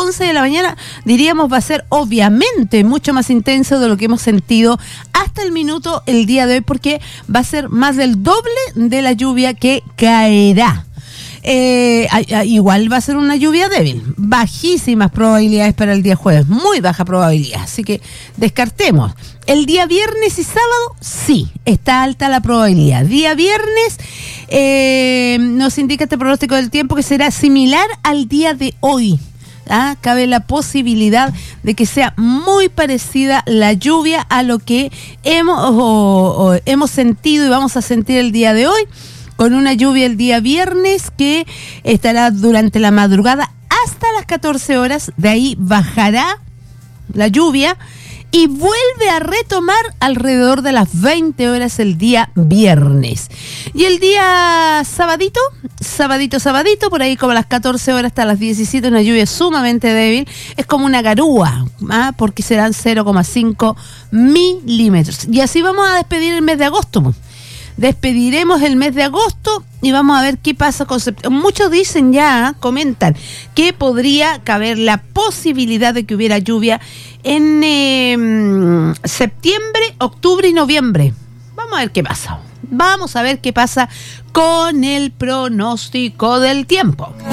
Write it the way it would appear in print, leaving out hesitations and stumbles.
11 de la mañana, diríamos va a ser obviamente mucho más intenso de lo que hemos sentido hasta el minuto el día de hoy, porque va a ser más del doble de la lluvia que caerá. Igual va a ser una lluvia débil, bajísimas probabilidades para el día jueves, muy baja probabilidad, así que descartemos. El día viernes y sábado sí, está alta la probabilidad. Día viernes nos indica este pronóstico del tiempo que será similar al día de hoy. Cabe la posibilidad de que sea muy parecida la lluvia a lo que hemos sentido y vamos a sentir el día de hoy, con una lluvia el día viernes que estará durante la madrugada hasta las 14 horas, de ahí bajará la lluvia y vuelve a retomar alrededor de las 20 horas el día viernes. Y el día sabadito, por ahí como a las 14 horas hasta las 17, una lluvia sumamente débil, es como una garúa, porque serán 0,5 milímetros. Y así vamos a despedir el mes de agosto. Despediremos el mes de agosto y vamos a ver qué pasa con septiembre. Muchos dicen ya, comentan, que podría caber la posibilidad de que hubiera lluvia en septiembre, octubre y noviembre. Vamos a ver qué pasa. Vamos a ver qué pasa con el pronóstico del tiempo.